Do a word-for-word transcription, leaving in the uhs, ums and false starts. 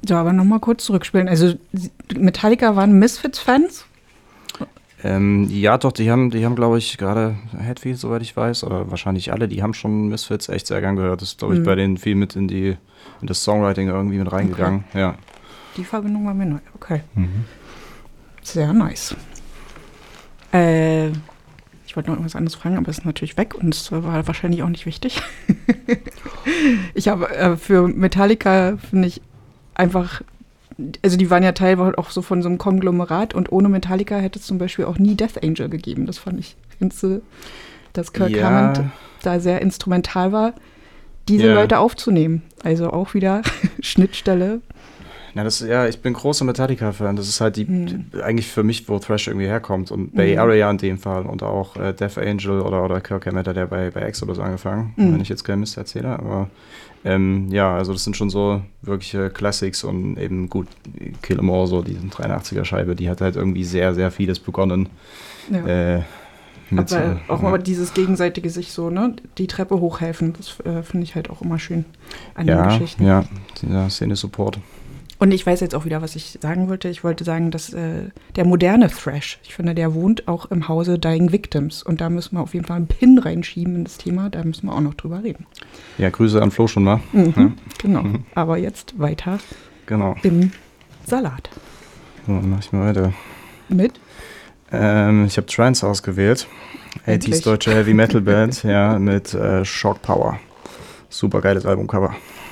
So, aber nochmal kurz zurückspielen. Also Metallica waren Misfits-Fans? Ähm, ja, doch, die haben, die haben, glaube ich, gerade Hetfield, soweit ich weiß, oder wahrscheinlich alle, die haben schon Misfits echt sehr gern gehört. Das ist, glaube ich, mhm. bei denen viel mit in die in das Songwriting irgendwie mit reingegangen. Okay. Ja. Die Verbindung war mir neu. Okay. Mhm. Sehr nice. Äh, ich wollte noch irgendwas anderes fragen, aber es ist natürlich weg und es war wahrscheinlich auch nicht wichtig. Ich habe äh, für Metallica, finde ich, einfach, also die waren ja teilweise auch so von so einem Konglomerat und ohne Metallica hätte es zum Beispiel auch nie Death Angel gegeben. Das fand ich, findest du, dass Kirk ja. Hammett da sehr instrumental war, diese yeah. Leute aufzunehmen. Also auch wieder Schnittstelle. Na, das, ja, ich bin großer Metallica-Fan. Das ist halt die, hm. die eigentlich für mich, wo Thrash irgendwie herkommt. Und Bay hm. Area in dem Fall und auch äh, Death Angel oder, oder Kirk Hammett, der bei, bei Exodus angefangen, hm. wenn ich jetzt keinen Mist erzähle. Aber ähm, ja, also das sind schon so wirkliche Classics und eben gut, Kill 'Em All, so diese dreiundachtziger-Scheibe, die hat halt irgendwie sehr, sehr vieles begonnen. Ja. Äh, Mit aber so, auch ja. mal dieses gegenseitige sich so, ne, die Treppe hochhelfen, das äh, finde ich halt auch immer schön an ja, den Geschichten. Ja, dieser Szene-Support. Und ich weiß jetzt auch wieder, was ich sagen wollte. Ich wollte sagen, dass äh, der moderne Thrash, ich finde, der wohnt auch im Hause Dying Victims. Und da müssen wir auf jeden Fall einen Pin reinschieben in das Thema. Da müssen wir auch noch drüber reden. Ja, Grüße an Flo schon mal. Mhm, ja. Genau. Mhm. Aber jetzt weiter genau. im Salat. So, dann mach ich mal weiter. Mit? Ähm, ich habe Trance ausgewählt. achtziger deutsche Heavy Metal Band, ja, mit äh, Shock Power. Super geiles Albumcover.